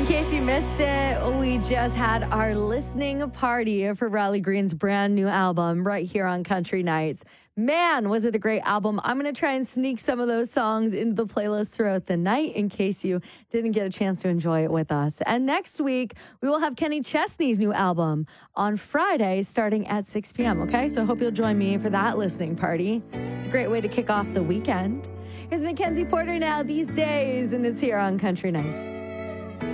case you missed it, we just had our listening party for Riley Green's brand new album right here on Country Nights. Man, was it a great album. I'm going to try and sneak some of those songs into the playlist throughout the night in case you didn't get a chance to enjoy it with us. And next week, we will have Kenny Chesney's new album on Friday starting at 6 p.m., okay? So I hope you'll join me for that listening party. It's a great way to kick off the weekend. Here's Mackenzie Porter now these days, and it's here on Country Nights.